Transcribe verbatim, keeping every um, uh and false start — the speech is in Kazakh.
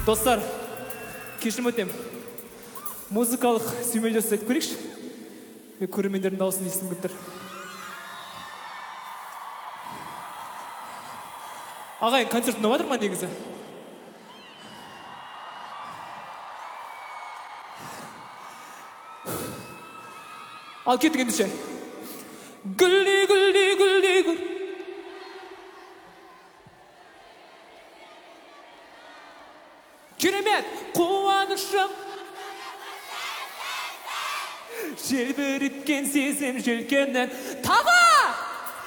Достар, кешірім өтем. Музыкалық сүймелдер айтып көрейікші. Мен көрермендердің дауысын естігім келіп тұр. Ағайын, концерт ұнап жатыр ма негізі? Ал кеттік ендеше. Гүлді, гүлді, гүлді, гүл. Керемет, қуанышым. Желбіріткен сезім желкеннен.